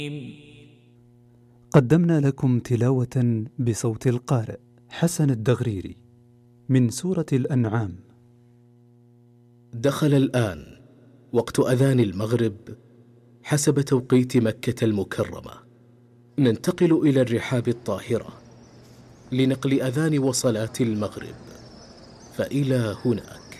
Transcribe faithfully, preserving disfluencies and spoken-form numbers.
قدمنا لكم تلاوة بصوت القارئ حسن الدغريري من سورة الأنعام. دخل الآن وقت أذان المغرب حسب توقيت مكة المكرمة. ننتقل إلى الرحاب الطاهرة لنقل أذان وصلاة المغرب، فإلى هنا